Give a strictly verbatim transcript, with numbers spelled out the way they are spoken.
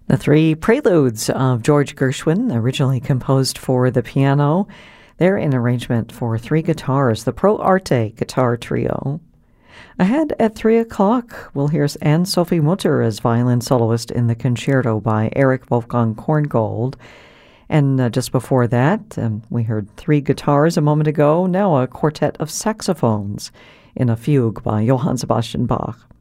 The three preludes of George Gershwin, originally composed for the piano. They're in arrangement for three guitars, the Pro Arte Guitar Trio. Ahead at three o'clock, we'll hear Anne-Sophie Mutter as violin soloist in the concerto by Erich Wolfgang Korngold. And uh, just before that, um, we heard three guitars a moment ago, now a quartet of saxophones in a fugue by Johann Sebastian Bach.